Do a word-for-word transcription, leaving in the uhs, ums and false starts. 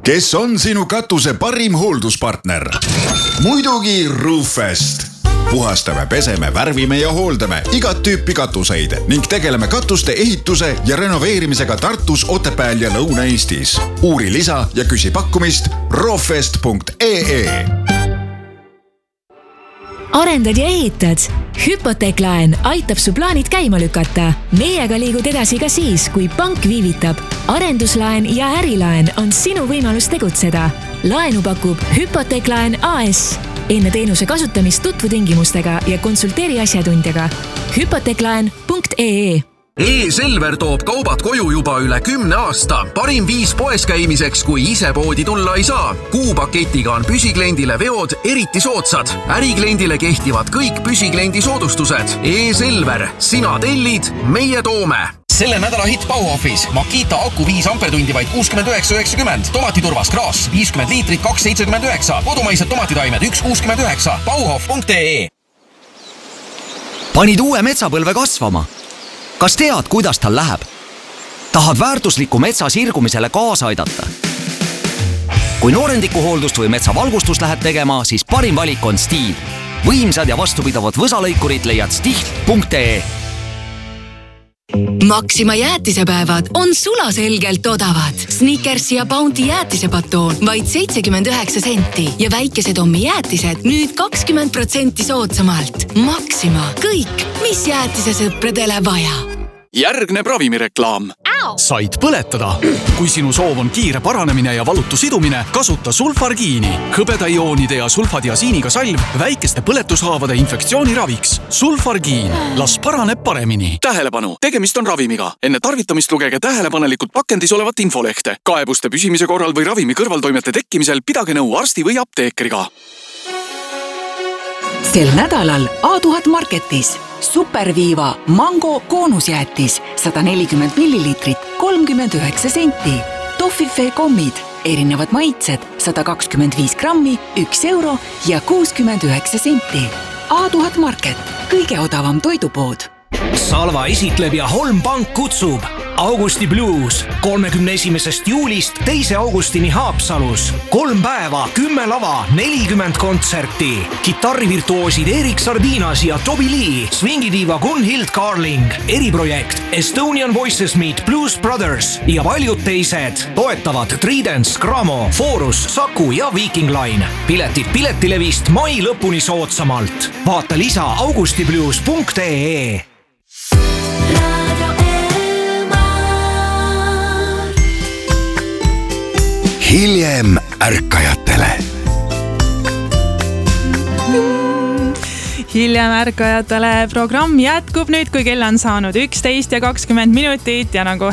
kes on sinu katuse parim hoolduspartner? Muidugi Roofest. Puhastame, peseme, värvime ja hooldame igat tüüpi katuseid ning tegeleme katuste ehituse ja renoveerimisega Tartus, Otepääl ja Lõuna-Eestis. Uuri lisa ja küsi pakkumist roofest punkt ee. Arendad ja ehitad? Hüpoteeklaen aitab su plaanid käima lükata. Meiega liigud edasi ka siis, kui pank viivitab. Arenduslaen ja ärilaen on sinu võimalus tegutseda. Laenu pakub Hüpoteeklaen A S. Enne teenuse kasutamist tutvu tingimustega ja konsulteeri asjatundjaga. hüpoteeklaen punkt ee. E-Selver toob kaubad koju juba üle kümne aasta. Parim viis poes käimiseks, kui ise poodi tulla ei saa. Kuupaketiga on püsikliendile veod eriti soodsad. Ärikliendile kehtivad kõik püsiklendi soodustused. E-Selver, sina tellid, meie toome. Selle nädala hit Bauhofis. Makita aku viis ampertundi vaid kuuskümmend üheksa üheksakümmend. Tomatiturvas Kraas viiskümmend liitrit kaks seitsekümmend üheksa. Kodumaised tomatitaimed üks kuuskümmend üheksa. Bauhof punkt ee. Panid uue metsapõlve kasvama? Kas tead, kuidas tal läheb? Tahad väärtusliku metsa sirgumisele kaasa aidata? Kui noorendikuhooldust või metsavalgustust lähed tegema, siis parim valik on Stihl. Võimsad ja vastupidavad võsalõikurid leiad stihl punkt ee. Maxima jäätisepäevad on sulaselgelt odavad. Snickers ja Bounty jäätisepatoon vaid seitsekümmend üheksa senti ja väikesed ommi jäätised nüüd kakskümmend protsenti soodsamalt. Maxima. Kõik, mis jäätisesõpradele vaja. Järgneb ravimireklaam. Said põletada. Kui sinu soov on kiire paranemine ja valutu sidumine, kasuta sulfargiini. Hõbedaioonide ja sulfadiasiiniga salv väikeste põletushaavade infektsiooni raviks. Sulfargiin. Las paraneb paremini. Tähelepanu. Tegemist on ravimiga. Enne tarvitamist lugege tähelepanelikult pakendis olevat infolehte. Kaebuste püsimise korral või ravimi kõrvaltoimete tekkimisel pidage nõu arsti või apteekriga. Sel nädalal A tuhat Marketis Superviiva mango koonusjäätis sada nelikümmend milliliitrit kolmkümmend üheksa senti. Toffifee kommid, erinevad maitsed sada kakskümmend viis grammi, üks euro ja kuuskümmend üheksa senti. A tuhat Market, kõige odavam toidupood. Salva esitleb ja Holm Pank kutsub Augusti Blues kolmekümne esimesest juulist teise augustini Haapsalus. Kolm päeva, kümme lava, nelikümmend kontserti. Kitarrivirtuoosid Erik Sardinas ja Toby Lee, swingidiiva Gunhild Carling, eriprojekt Estonian Voices Meet Blues Brothers ja paljud teised. Toetavad Tridents, Gramo, Forus, Saku ja Viking Line. Piletid Piletilevist mai lõpuni soodsamalt. Vaata lisa augustiblues punkt ee. Hiljem ärkajatele. Hiljem ärkajatele programm jätkub nüüd, kui kell on saanud üksteist ja kakskümmend minutit ja nagu